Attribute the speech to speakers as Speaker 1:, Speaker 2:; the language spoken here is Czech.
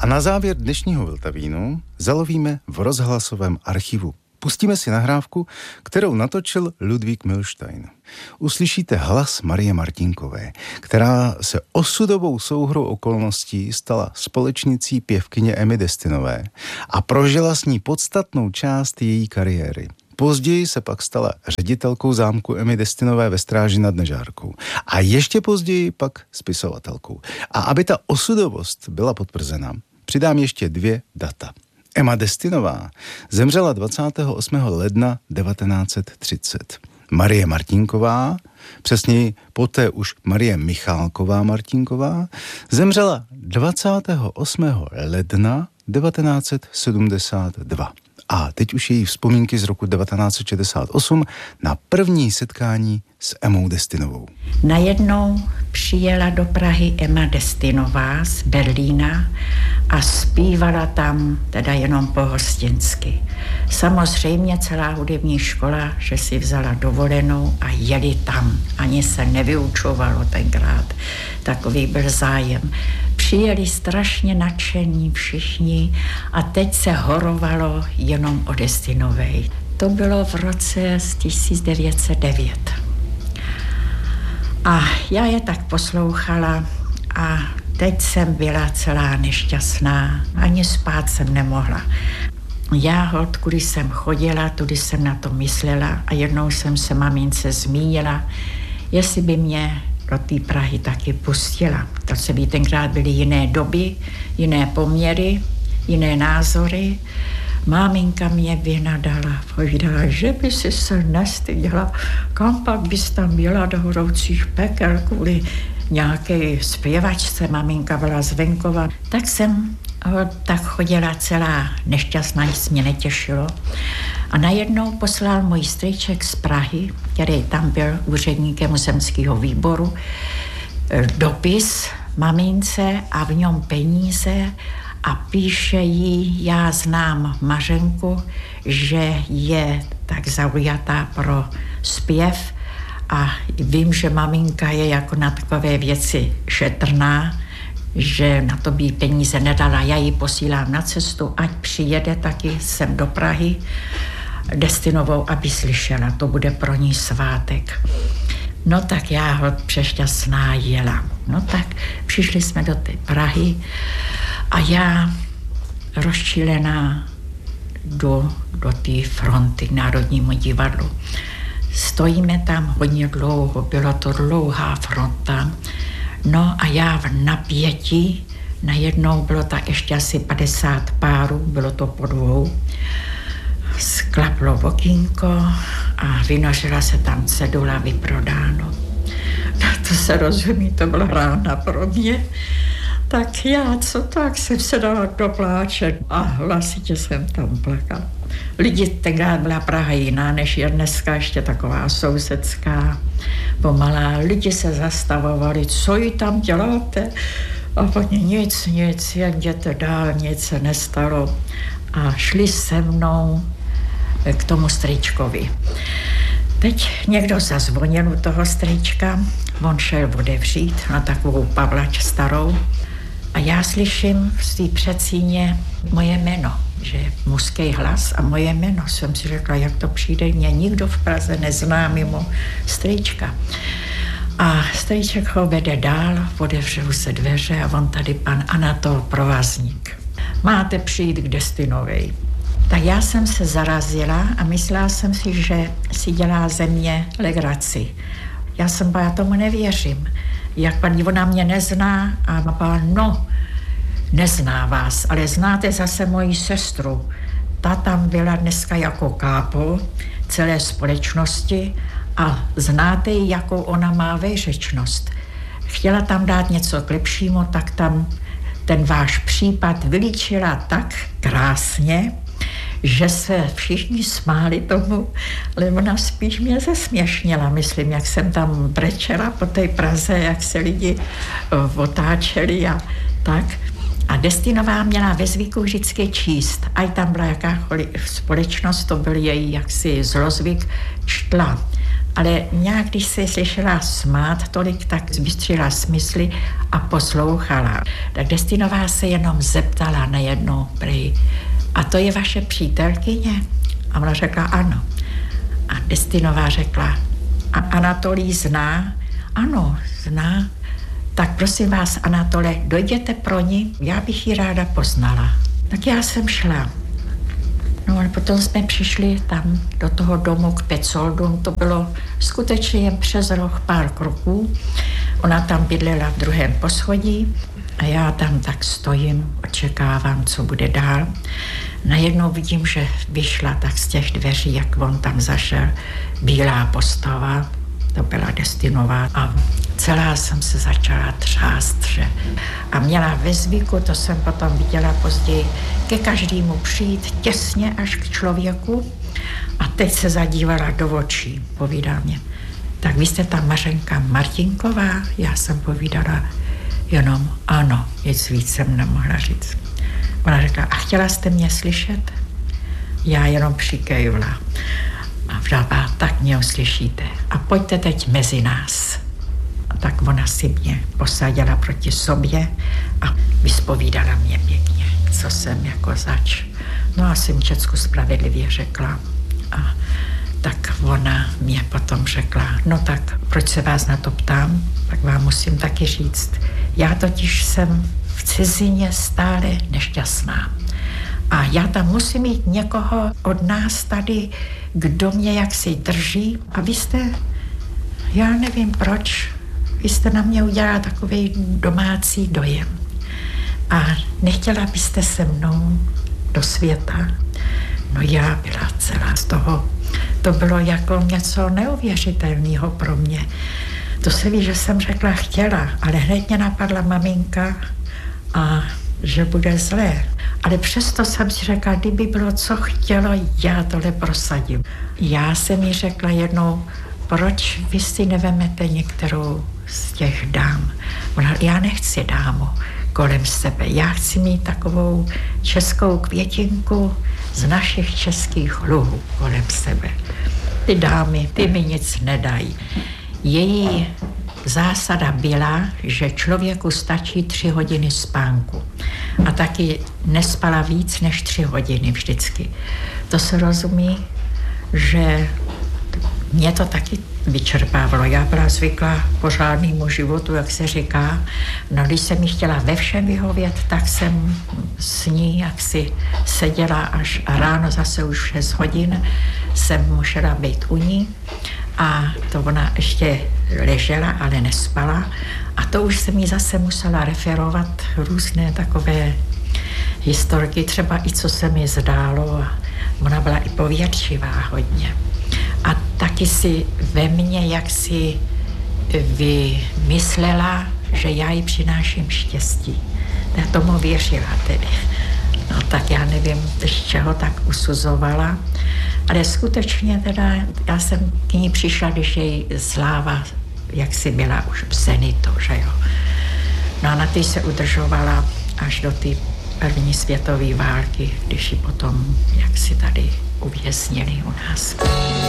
Speaker 1: A na závěr dnešního Vltavínu zalovíme v rozhlasovém archivu. Pustíme si nahrávku, kterou natočil Ludvík Milstein. Uslyšíte hlas Marie Martinkové, která se osudovou souhrou okolností stala společnicí pěvkyně Emmy Destinové a prožila s ní podstatnou část její kariéry. Později se pak stala ředitelkou zámku Emmy Destinové ve Stráži nad Nežárkou. A ještě později pak spisovatelkou. A aby ta osudovost byla potvrzena, přidám ještě 2 data. Emma Destinová zemřela 28. ledna 1930. Marie Martinková, přesněji poté už Marie Michálková Martinková, zemřela 28. ledna 1972. A teď už její vzpomínky z roku 1968 na první setkání s Emmou Destinovou.
Speaker 2: Najednou přijela do Prahy Emma Destinová z Berlína a zpívala tam teda jenom pohostinsky. Samozřejmě celá hudební škola, že si vzala dovolenou a jeli tam. Ani se nevyučovalo tenkrát. Takový byl zájem. Přijeli strašně nadšení všichni a teď se horovalo jenom o Destinovej. To bylo v roce 1909. A já je tak poslouchala a teď jsem byla celá nešťastná. Ani spát jsem nemohla. Já holt, kudy jsem chodila, tudy jsem na to myslela a jednou jsem se mamince zmínila, jestli by mě do té Prahy taky pustila. To se by tenkrát byly jiné doby, jiné poměry, jiné názory. Máminka mě vynadala, povídala, že by si se nestyděla, kam pak bys tam byla do horoucích pekel kvůli nějaké zpěvačce, maminka byla z venkova. Tak jsem tak chodila celá nešťastná, nic mě netěšilo. A najednou poslal můj strýček z Prahy, který tam byl úředníkem zemského výboru, dopis mamince a v něm peníze a píše jí, já znám Mařenku, že je tak zaujatá pro zpěv a vím, že maminka je jako na takové věci šetrná, že na to by peníze nedala. Já ji posílám na cestu, ať přijede taky sem do Prahy Destinovou, aby slyšela. To bude pro ní svátek. No tak já ho přešťastná jela. No tak přišli jsme do té Prahy a já rozčilená do té fronty k Národnímu divadlu. Stojíme tam hodně dlouho, byla to dlouhá fronta. No a já v napětí, najednou bylo tak ještě asi 50 párů, bylo to po 2. Sklaplo okýnko a vynořila se tam cedula vyprodáno. No to se rozumí, to byla rána pro mě. Tak já, co tak, jsem se dala do pláče a hlasitě jsem tam plakala. Lidi, tenkrát byla Praha jiná, než je dneska, ještě taková sousedská, pomalá. Lidi se zastavovali, co ji tam děláte? A pak nic, jen jděte dál, nic se nestalo. A šli se mnou k tomu strýčkovi. Teď někdo zazvonil u toho strýčka, on šel otevřít na takovou pavlač starou a já slyším v té předsíně moje jméno, že je mužský hlas a moje jméno. Jsem si řekla, jak to přijde, mě nikdo v Praze nezná mimo strýčka. A strýček ho vede dál, otevřou se dveře a on tady pan Anatol Provazník. Máte přijít k Destinovej. Tak já jsem se zarazila a myslela jsem si, že si dělá ze mě legraci. Já tomu nevěřím. Jak paní, ona mě nezná a pán, no, nezná vás, ale znáte zase moji sestru. Ta tam byla dneska jako kápo celé společnosti a znáte ji, jakou ona má vejřečnost. Chtěla tam dát něco k lepšímu, tak tam ten váš případ vylíčila tak krásně, že se všichni smáli tomu, ale ona spíš mě zesměšnila, myslím, jak jsem tam brečela po té Praze, jak se lidi otáčeli a tak. A Destinová měla ve zvyku vždycky číst. A tam byla jakákoliv společnost, to byl její jaksi zlozvyk, čtla. Ale nějak, když se slyšela smát tolik, tak zbystřila smysly a poslouchala. Tak Destinová se jenom zeptala najednou prý, a to je vaše přítelkyně? A ona řekla ano. A Destinová řekla, a Anatolí zná? Ano, zná. Tak prosím vás, Anatole, dojděte pro ní, já bych ji ráda poznala. Tak já jsem šla. No a potom jsme přišli tam do toho domu k Petzoldům, to bylo skutečně jen přes roh pár kroků. Ona tam bydlela v druhém poschodí a já tam tak stojím, očekávám, co bude dál. Najednou vidím, že vyšla tak z těch dveří, jak on tam zašel, bílá postava, to byla Destinová a celá jsem se začala třást, že? A měla ve zvyku, to jsem potom viděla později, ke každému přijít těsně až k člověku a teď se zadívala do očí, povídá mě. Tak vy jste ta Mařenka Martinková? Já jsem povídala jenom ano, nic víc jsem nemohla říct. Ona řekla, a chtěla jste mě slyšet? Já jenom přikejvla. A vřábá, tak mě uslyšíte. A pojďte teď mezi nás. A tak ona si mě posadila proti sobě a vyspovídala mě pěkně, co jsem jako zač. No a jsem všecku spravedlivě řekla. A tak ona mě potom řekla, no tak proč se vás na to ptám? Tak vám musím taky říct. Já totiž jsem v cizině stále nešťastná. A já tam musím mít někoho od nás tady, kdo mě jaksi drží. A vy jste, já nevím proč, vy jste na mě udělala takový domácí dojem. A nechtěla byste se mnou do světa. No já byla celá z toho. To bylo jako něco neuvěřitelného pro mě. To se ví, že jsem řekla chtěla, ale hned mě napadla maminka a že bude zlé. Ale přesto jsem si řekla, kdyby bylo co chtělo, já tohle prosadím. Já jsem jí řekla jednou, proč vy si nevemete některou z těch dám? Ona, já nechci dámu kolem sebe, já chci mít takovou českou květinku z našich českých luhů kolem sebe. Ty dámy, ty mi nic nedají. Její zásada byla, že člověku stačí 3 hodiny spánku. A taky nespala víc než 3 hodiny vždycky. To se rozumí, že mě to taky vyčerpávalo. Já byla zvyklá pořádnému životu, jak se říká. No, když jsem jí chtěla ve všem vyhovět, tak jsem s ní jaksi seděla až ráno, zase už 6 hodin jsem musela být u ní. A to ona ještě ležela, ale nespala. A to už jsem jí zase musela referovat různé takové historky, třeba i co se mi zdálo. A ona byla i pověrčivá hodně. A taky si ve mně jaksi vymyslela, že já jí přináším štěstí. Já tomu věřila tedy. No tak já nevím, z čeho tak usuzovala. Ale skutečně teda, já jsem k ní přišla, když její sláva jaksi byla už v zenitu, že jo. No a na ty se udržovala až do té první světové války, když ji potom jaksi tady uvěznili u nás.